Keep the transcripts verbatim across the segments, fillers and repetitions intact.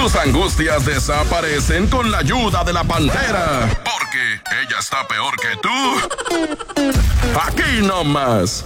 Tus angustias desaparecen con la ayuda de la Pantera. Porque ella está peor que tú. Aquí nomás.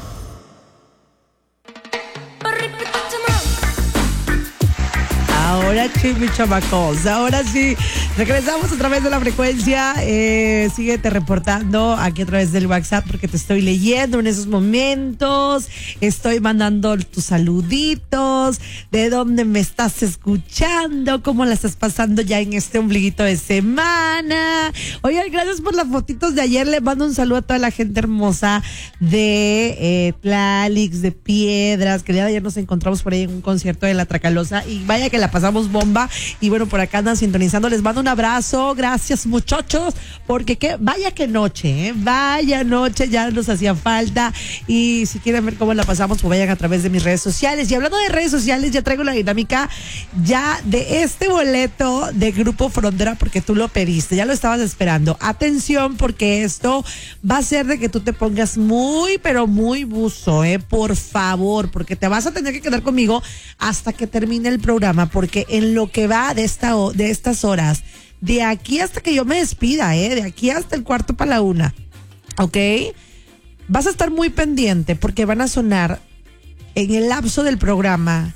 Ahora sí, mis chamacos, ahora sí. Regresamos a través de la frecuencia. Eh, síguete reportando aquí a través del WhatsApp porque te estoy leyendo en esos momentos. Estoy mandando tus saluditos. ¿De dónde me estás escuchando? ¿Cómo la estás pasando ya en este ombliguito de semana? Oigan, gracias por las fotitos de ayer. Le mando un saludo a toda la gente hermosa de eh, Tlalix, de Piedras, que el día de ayer nos encontramos por ahí en un concierto de La Tracalosa. Y vaya que la pasamos bomba. Y bueno, por acá andan sintonizando. Les mando un abrazo. Gracias, muchachos. Porque que, vaya que noche, ¿eh? Vaya noche, ya nos hacía falta. Y si quieren ver cómo la pasamos, pues vayan a través de mis redes sociales. Y hablando de redes sociales, ya traigo la dinámica ya de este boleto de Grupo Frontera, porque tú lo pediste, ya lo estabas esperando. Atención, porque esto va a ser de que tú te pongas muy, pero muy buzo, ¿eh? Por favor, porque te vas a tener que quedar conmigo hasta que termine el programa, porque en lo que va de esta de estas horas, de aquí hasta que yo me despida, ¿eh? De aquí hasta el cuarto para la una, ¿ok? Vas a estar muy pendiente porque van a sonar en el lapso del programa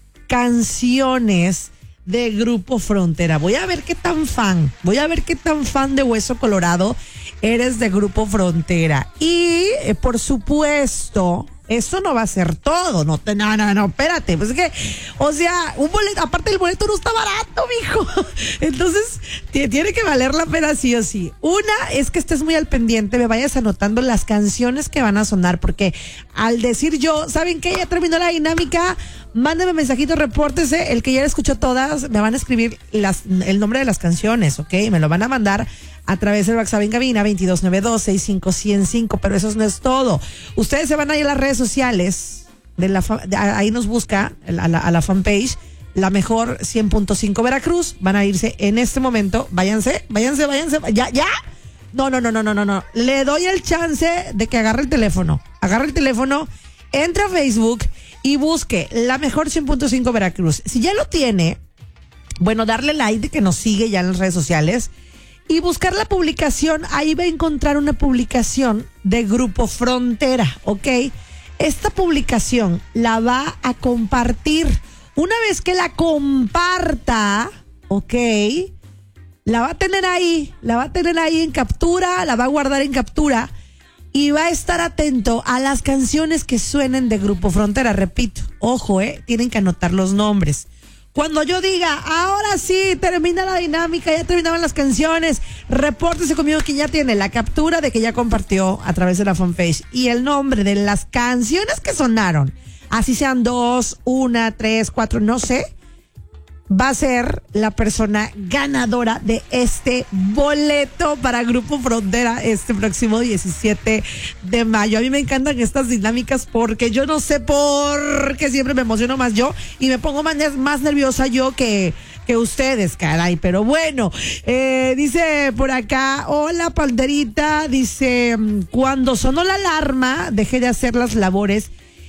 canciones de Grupo Frontera. Voy a ver qué tan fan, voy a ver qué tan fan de Hueso Colorado eres de Grupo Frontera. Y eh, por supuesto, eso no va a ser todo. No, te, no, no, no, espérate. Pues es que, o sea, un boleto, aparte el boleto no está barato, mijo. Entonces, t- tiene que valer la pena sí o sí. Una es que estés muy al pendiente, me vayas anotando las canciones que van a sonar, porque al decir yo, ¿saben qué? Ya terminó la dinámica. Mándame mensajito, repórtese. El que ya escuchó todas, me van a escribir las, el nombre de las canciones, ¿ok? Me lo van a mandar a través del WhatsApp en cabina veintidós noventa y dos, sesenta y cinco ciento cinco, pero eso no es todo. Ustedes se van a ir a las redes sociales, de la fa- de, ahí nos busca a la, a la fanpage, la mejor cien punto cinco Veracruz. Van a irse en este momento, váyanse, váyanse, váyanse, ya, ya. No, no, no, no, no, no, no. Le doy el chance de que agarre el teléfono, agarre el teléfono, entre a Facebook y busque la mejor cien punto cinco Veracruz. Si ya lo tiene, bueno, darle like de que nos sigue ya en las redes sociales y buscar la publicación. Ahí va a encontrar una publicación de Grupo Frontera, ¿ok? Esta publicación la va a compartir. Una vez que la comparta, ¿ok? La va a tener ahí, la va a tener ahí en captura, la va a guardar en captura y va a estar atento a las canciones que suenen de Grupo Frontera. Repito, ojo, ¿eh? Tienen que anotar los nombres. Cuando yo diga, ahora sí, termina la dinámica, ya terminaban las canciones, repórtese conmigo que ya tiene la captura de que ya compartió a través de la fanpage y el nombre de las canciones que sonaron, así sean dos, una, tres, cuatro, no sé, va a ser la persona ganadora de este boleto para Grupo Frontera este próximo diecisiete de mayo. A mí me encantan estas dinámicas porque yo no sé por qué siempre me emociono más yo y me pongo más, más nerviosa yo que, que ustedes, caray. Pero bueno, eh, dice por acá, hola Panterita, dice, cuando sonó la alarma dejé de hacer las labores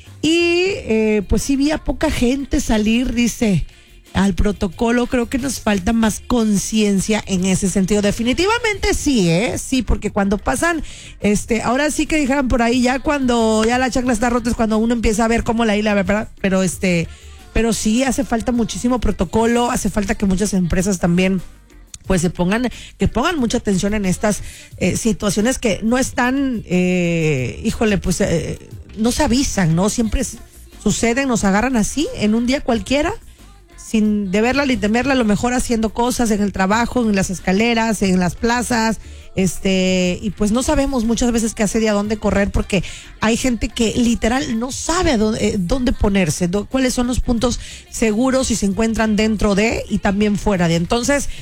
y eh, pues sí vi a poca gente salir, dice, al protocolo. Creo que nos falta más conciencia en ese sentido. Definitivamente sí, ¿eh? Sí, porque cuando pasan, este, ahora sí que dijeran por ahí, ya cuando ya la chancla está rota es cuando uno empieza a ver cómo la isla, ¿verdad? Pero este, pero sí hace falta muchísimo protocolo, hace falta que muchas empresas también pues se pongan, que pongan mucha atención en estas eh, situaciones que no están, eh, híjole, pues eh, no se avisan, ¿no? Siempre suceden, nos agarran así en un día cualquiera, sin deberla ni temerla, a lo mejor haciendo cosas en el trabajo, en las escaleras, en las plazas, este, y pues no sabemos muchas veces qué hacer y a dónde correr, porque hay gente que literal no sabe a dónde, eh, dónde ponerse, dó, cuáles son los puntos seguros si se encuentran dentro de y también fuera de. Entonces,